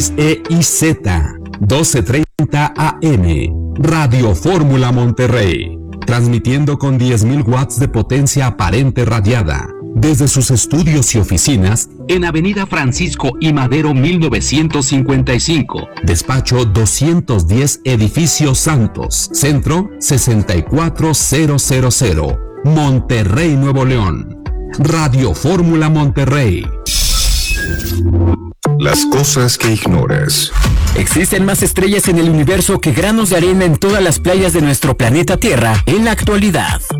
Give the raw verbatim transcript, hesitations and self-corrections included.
E I Z, doce treinta A M, Radio Fórmula Monterrey, transmitiendo con diez mil watts de potencia aparente radiada, desde sus estudios y oficinas en Avenida Francisco I. Madero mil novecientos cincuenta y cinco, despacho doscientos diez, Edificio Santos, Centro sesenta y cuatro mil, Monterrey, Nuevo León. Radio Fórmula Monterrey. Las cosas que ignoras. Existen más estrellas en el universo que granos de arena en todas las playas de nuestro planeta Tierra en la actualidad.